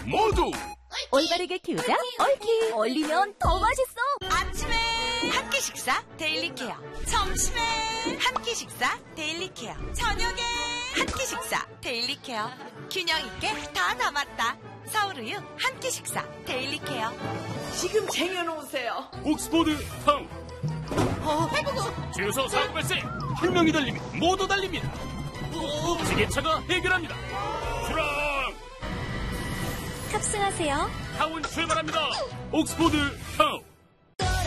모두 올바르게 키우자 얽히. 얼리면 더 맛있어. 아침에 한 끼 식사 데일리 케어, 점심에 한 끼 식사 데일리 케어, 저녁에 한 끼 식사 데일리 케어. 균형 있게 다 담았다. 서울우유 한 끼 식사 데일리 케어. 지금 쟁여놓으세요. 옥스포드 타운. 주유소 사고 발생. 한 명이 달리면 모두 달립니다. 지게차가 해결합니다. 출항. 탑승하세요. 타운 출발합니다. 옥스포드 타운.